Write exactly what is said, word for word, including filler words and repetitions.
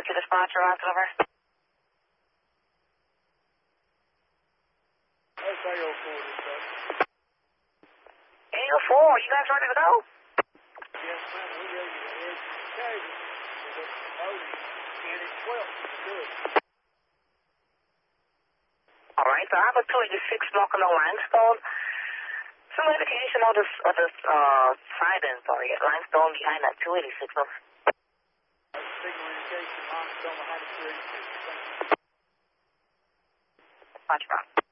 to dispatch your last over. That's A O four, sir. A O four, you guys ready to go? Yes, ma'am. We're ready to head casual with the motor in at twelve. Good. All right, so I have a two eighty-six knocking on limestone. Some indication of this, of this, uh, siding, sorry, limestone behind that two eighty-six. No? Signal indication, limestone behind the two eighty-six. Dispatch,